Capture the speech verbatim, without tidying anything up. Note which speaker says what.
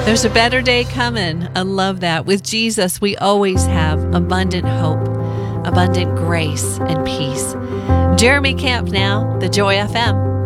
Speaker 1: There's a better day coming. I love that. With Jesus, we always have abundant hope, abundant grace, and peace. Jeremy Camp now, the Joy F M.